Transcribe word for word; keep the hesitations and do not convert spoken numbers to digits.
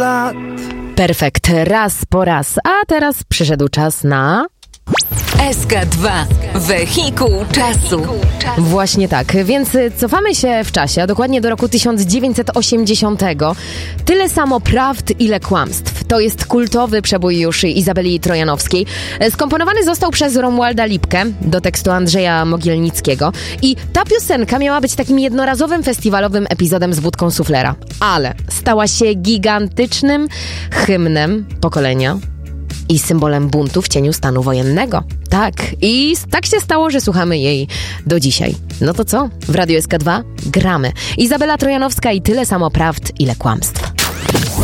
lat. Perfekt, raz po raz. A teraz przyszedł czas na... S K dwa. Wehikuł czasu. Właśnie tak, więc cofamy się w czasie, a dokładnie do roku tysiąc dziewięćset osiemdziesiątego. Tyle samo prawd, ile kłamstw. To jest kultowy przebój już Izabeli Trojanowskiej. Skomponowany został przez Romualda Lipkę do tekstu Andrzeja Mogielnickiego. I ta piosenka miała być takim jednorazowym festiwalowym epizodem z wódką suflera. Ale stała się gigantycznym hymnem pokolenia i symbolem buntu w cieniu stanu wojennego. Tak, i tak się stało, że słuchamy jej do dzisiaj. No to co? W Radiu S K dwa gramy. Izabela Trojanowska i tyle samo prawd, ile kłamstw.